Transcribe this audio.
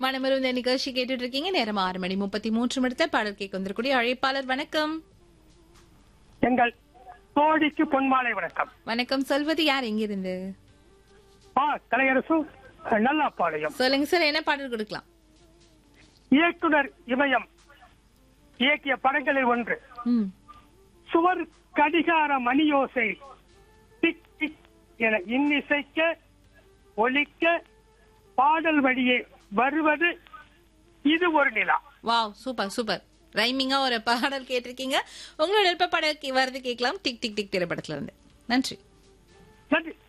மனமரும் இந்த நிகழ்ச்சி கேட்டுட்டு இருக்கீங்க. நேரம் 6:33 பாடல் கேட்க வந்திருக்கூடிய அழைப்பாளர். வணக்கம். எங்கள் தோழிக்கு பொன்மாலை வணக்கம். வணக்கம். சொல்வது யார், எங்கிருந்து? கலையரசு, நல்லாப்பாளையம். சொல்லுங்க சார், என்ன பாடல் கொடுக்கலாம்? இயக்குனர் இமயம் இயக்கிய படங்களில் ஒன்று. சுவர் கடிகார மணியோசை டிக் டிக் என இன்னிசைக்க ஒலிக்க பாடல் வழியே வருவது இது ஒரு நிலா. Wow, super super. ரைமிங்கா ஒரு பாடல் கேட்டிருக்கீங்க. உங்களோட விருப்ப பாடல் வருது, கேட்கலாம். டிக் டிக் டிக் திரைப்படத்துல இருந்து. நன்றி. நன்றி.